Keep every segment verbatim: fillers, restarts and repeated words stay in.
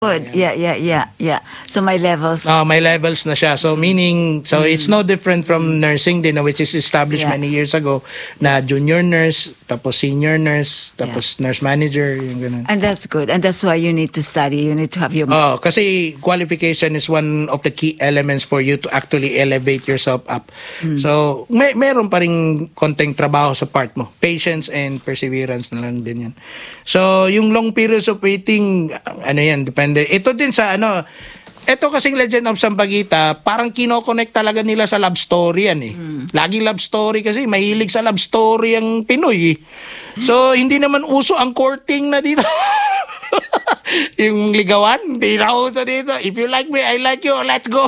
Good. Yeah, yeah, yeah, yeah. So my levels. Uh, may levels na siya. So meaning, so mm. it's no different from nursing din, which is established yeah. many years ago, na junior nurse, tapos senior nurse, tapos yeah. nurse manager, yung ganun. And that's good. And that's why you need to study. You need to have your... Oh, kasi qualification is one of the key elements for you to actually elevate yourself up. Mm. So, may meron pa rin konting trabaho sa part mo. Patience and perseverance na lang din yan. So, yung long periods of waiting, ano yan, depende. Ito din sa ano, ito kasing Legend of Sampaguita, parang kino-connect talaga nila sa love story yan eh. Hmm. Lagi love story kasi, mahilig sa love story ang Pinoy eh. So, hindi naman uso ang courting na dito. Yung ligawan, hindi na uso dito. If you like me, I like you, let's go.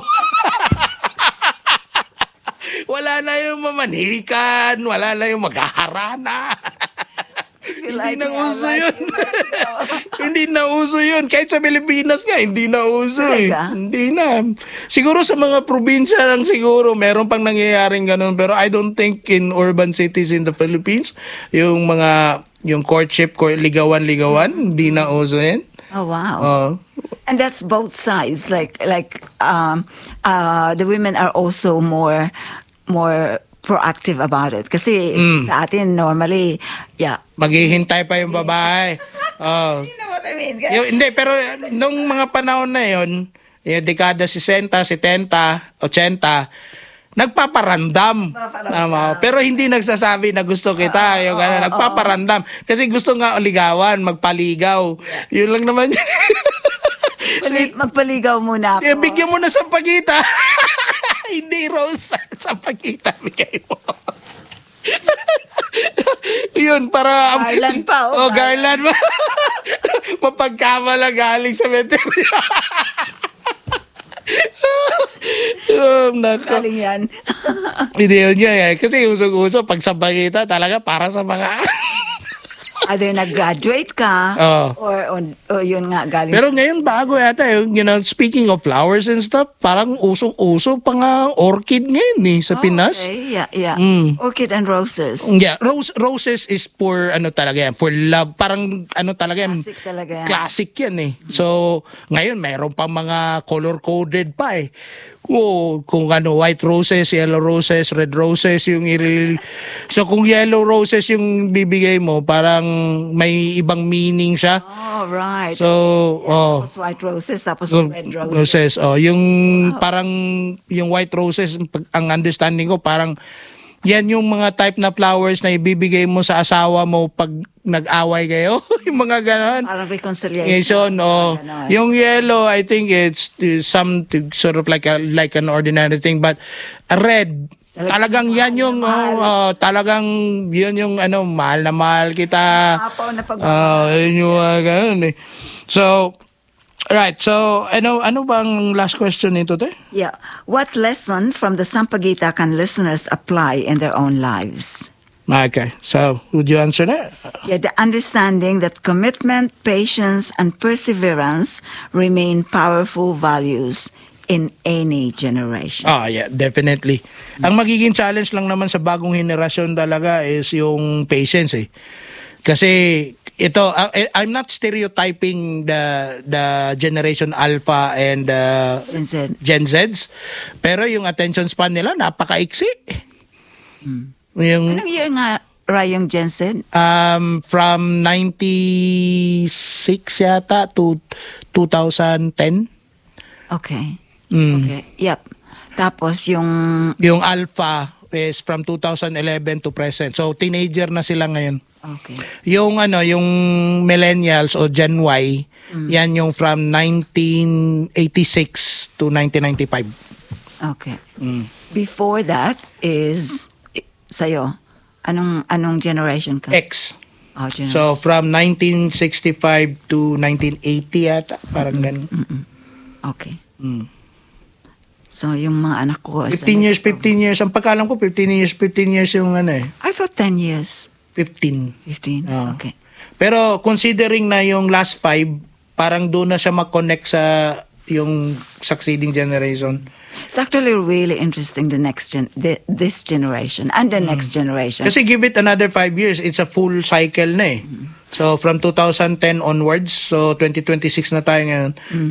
Wala na yung mamanikan, wala na yung maghaharana. Hindi like na uso like yun. Hindi na uso yun. Kahit sa Pilipinas nga, hindi na uso eh. Hindi na. Siguro sa mga probinsya lang siguro, meron pang nangyayaring ganun. Pero I don't think in urban cities in the Philippines, yung mga, yung courtship, court, ligawan-ligawan, hindi na uso yun. Oh, wow. Uh, and that's both sides. Like, like um, uh, the women are also more, more, proactive about it. Kasi mm. sa atin, normally, yeah. Maghihintay pa yung babae. Oh. You know what I mean? Yung, hindi, pero nung mga panahon na yun, yung dekada sixty, seventy, eighty, nagpaparandam. Nagpaparandam. Pero hindi nagsasabi na gusto kita. Uh, yung, uh, ano, nagpaparandam. Uh, Kasi gusto nga ligawan, magpaligaw. Yeah. Yun lang naman yun. So, magpaligaw muna ako. Yeah, bigyan mo na sa pagita. Hindi rose sa pagkita bigay mo. Yun para garland pa oh, oh garland pa. Mapagkamala galing sa cemetery. Oh, nako. Galing yan. Hindi yun yan. Kasi usog-uso pag sa pagkita talaga para sa mga either nag-graduate ka oh. or, or, or yun nga galing. Pero ngayon bago yata yung, you know, speaking of flowers and stuff, parang usong-uso pa nga orchid ngayon eh sa oh, Pinas. Okay, yeah, yeah. Mm. Orchid and roses. Yeah, rose roses is for ano talaga yan, for love. Parang ano talaga yan. Classic talaga yan. Classic yan eh. So, ngayon mayroon pa mga color-coded pa eh. Oh, kung ano, white roses, yellow roses, red roses, yung iril... So, kung yellow roses yung bibigay mo, parang may ibang meaning siya. Oh, right. So, yeah, oh. Tapos white roses, tapos so, red roses. roses. Oh, yung wow. parang, yung white roses, ang understanding ko, parang, yan yung mga type na flowers na ibibigay mo sa asawa mo pag nag-away kayo. Yung mga ganon. Parang reconciliation. Oh. Yung yellow, I think it's some sort of like a, like an ordinary thing. But red, talagang yan yung, oh, oh, talagang yun yung ano, mahal na mahal kita. Apaw na pag- Oh, yun yung mga ganon eh. So, right. So, ano ano bang last question nito, te? Yeah. What lesson from the Sampaguita can listeners apply in their own lives? Okay. So, would you answer that? Yeah, the understanding that commitment, patience, and perseverance remain powerful values in any generation. Ah, yeah, definitely. Mm-hmm. Ang magiging challenge lang naman sa bagong henerasyon talaga is yung patience eh. Kasi ito, uh, I'm not stereotyping the the generation Alpha and uh, Gen Z. Gen Zs, pero yung attention span nila napakaiksi. Hmm. Yung anong year nga Ray yung Gen Z? Um, from ninety-six yata to twenty ten. Okay. Mm. Okay. Yep. Tapos yung yung Alpha is from twenty eleven to present. So teenager na sila ngayon. Okay. Yung ano, yung millennials o Gen Y, mm. yan yung from nineteen eighty-six to nineteen ninety-five. Okay. Mm. Before that is sa'yo, anong anong generation ka? X. Oh, generation. So from nineteen sixty-five to nineteen eighty yata, parang ganun. Mm-mm. Okay. Mm. So yung mga anak ko fifteen years, fifteen years. Ang pagkalam ko fifteen years, fifteen years yung ano eh. I thought ten years. fifteen. fifteen. Oh. Okay. Pero considering na yung last five, parang doon na siya mag-connect sa yung succeeding generation. It's actually really interesting the next gen the, this generation and the mm. next generation. Kasi give it another five years, it's a full cycle na eh. Mm. So from two thousand ten onwards, so twenty twenty-six na tayo ngayon.